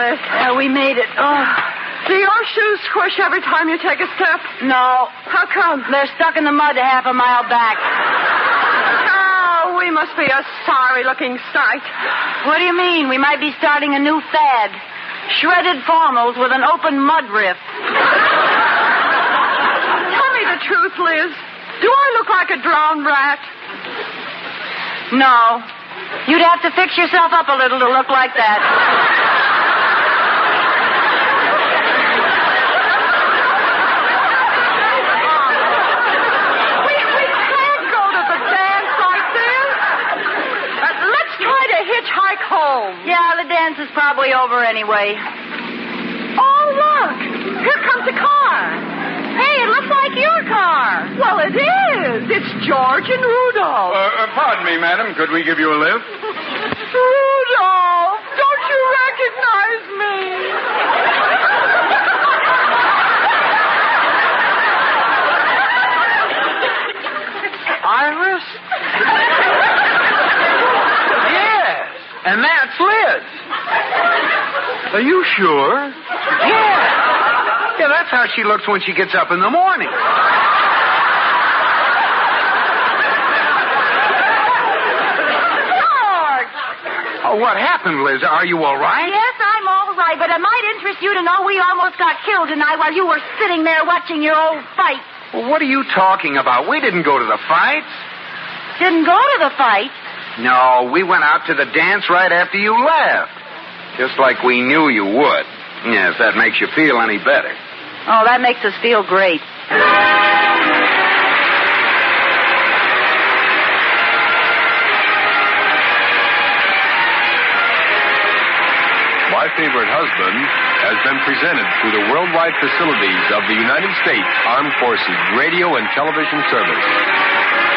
Liz. We made it. Oh. Do your shoes squish every time you take a step? No. How come? They're stuck in the mud half a mile back. Oh, we must be a sorry-looking sight. What do you mean? We might be starting a new fad. Shredded formals with an open mud riff. Tell me the truth, Liz. Do I look like a drowned rat? No. You'd have to fix yourself up a little to look like that. Hitchhike home. Yeah, the dance is probably over anyway. Oh, look. Here comes a car. Hey, it looks like your car. Well, it is. It's George and Rudolph. Pardon me, madam. Could we give you a lift? Rudolph, don't you recognize me? Iris? And that's Liz. Are you sure? Yeah. Yeah, that's how she looks when she gets up in the morning. George! Oh, what happened, Liz? Are you all right? Yes, I'm all right, but it might interest you to know we almost got killed tonight while you were sitting there watching your old fight. Well, what are you talking about? We didn't go to the fights. Didn't go to the fight? No, we went out to the dance right after you left. Just like we knew you would. Yeah, if that makes you feel any better. Oh, that makes us feel great. My Favorite Husband has been presented through the worldwide facilities of the United States Armed Forces Radio and Television Service.